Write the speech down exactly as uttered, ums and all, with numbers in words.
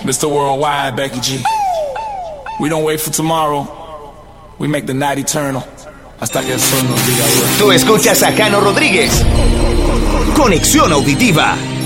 mister Worldwide, Becky G. We don't wait for tomorrow. We make the night eternal. Hasta que el sol nos diga. Tú escuchas a Jano Rodríguez. Conexión Auditiva.